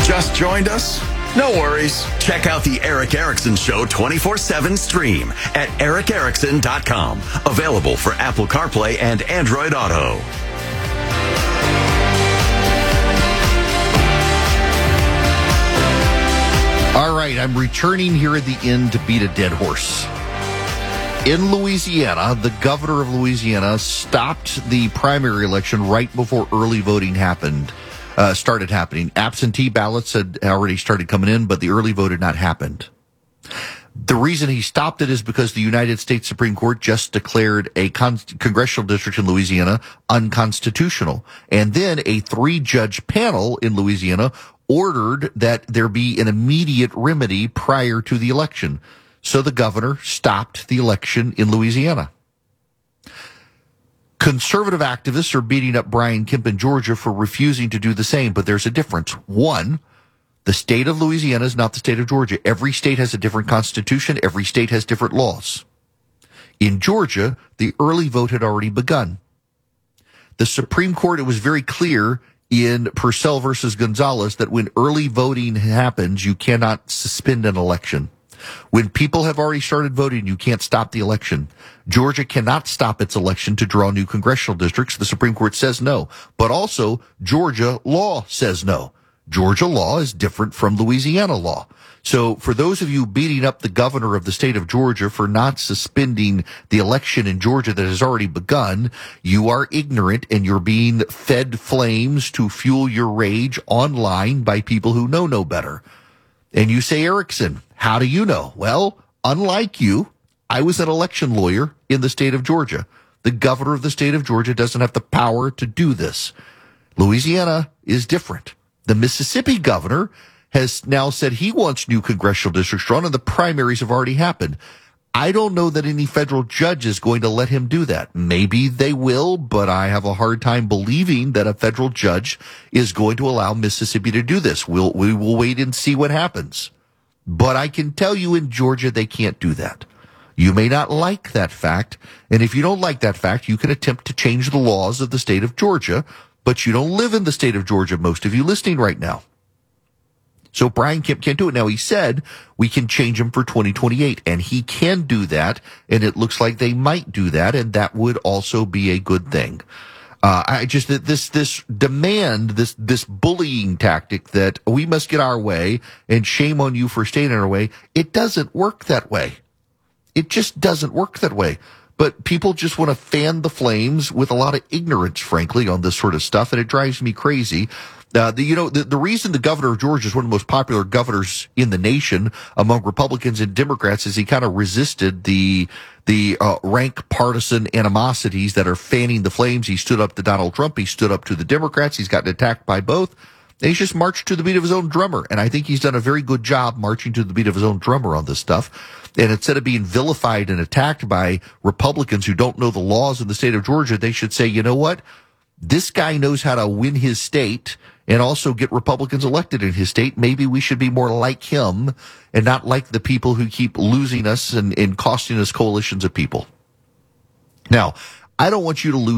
Just joined us? No worries. Check out the Eric Erickson Show 24/7 stream at ericerickson.com. Available for Apple CarPlay and Android Auto. All right, I'm returning here at the end to beat a dead horse. In Louisiana, the governor of Louisiana stopped the primary election right before early voting started happening. Absentee ballots had already started coming in, but the early vote had not happened. The reason he stopped it is because the United States Supreme Court just declared a congressional district in Louisiana unconstitutional. And then a 3-judge panel in Louisiana ordered that there be an immediate remedy prior to the election. So the governor stopped the election in Louisiana. Conservative activists are beating up Brian Kemp in Georgia for refusing to do the same, but there's a difference. One, the state of Louisiana is not the state of Georgia. Every state has a different constitution. Every state has different laws. In Georgia, the early vote had already begun. The Supreme Court, it was very clear in Purcell versus Gonzalez that when early voting happens, you cannot suspend an election. When people have already started voting, you can't stop the election. Georgia cannot stop its election to draw new congressional districts. The Supreme Court says no. But also, Georgia law says no. Georgia law is different from Louisiana law. So for those of you beating up the governor of the state of Georgia for not suspending the election in Georgia that has already begun, you are ignorant and you're being fed flames to fuel your rage online by people who know no better. And you say, Erickson, how do you know? Well, unlike you, I was an election lawyer in the state of Georgia. The governor of the state of Georgia doesn't have the power to do this. Louisiana is different. The Mississippi governor has now said he wants new congressional districts drawn, and the primaries have already happened. I don't know that any federal judge is going to let him do that. Maybe they will, but I have a hard time believing that a federal judge is going to allow Mississippi to do this. We will wait and see what happens. But I can tell you in Georgia, they can't do that. You may not like that fact, and if you don't like that fact, you can attempt to change the laws of the state of Georgia, but you don't live in the state of Georgia, most of you listening right now. So Brian Kemp can't do it. Now, he said we can change him for 2028, and he can do that, and it looks like they might do that, and that would also be a good thing. This demand, this bullying tactic that we must get our way, and shame on you for staying in our way, it doesn't work that way. It just doesn't work that way. But people just want to fan the flames with a lot of ignorance, frankly, on this sort of stuff, and it drives me crazy. The reason the governor of Georgia is one of the most popular governors in the nation among Republicans and Democrats is he kind of resisted the rank partisan animosities that are fanning the flames. He stood up to Donald Trump. He stood up to the Democrats. He's gotten attacked by both. And he's just marched to the beat of his own drummer. And I think he's done a very good job marching to the beat of his own drummer on this stuff. And instead of being vilified and attacked by Republicans who don't know the laws in the state of Georgia, they should say, you know what? This guy knows how to win his state and also get Republicans elected in his state. Maybe we should be more like him and not like the people who keep losing us and costing us coalitions of people. Now, I don't want you to lose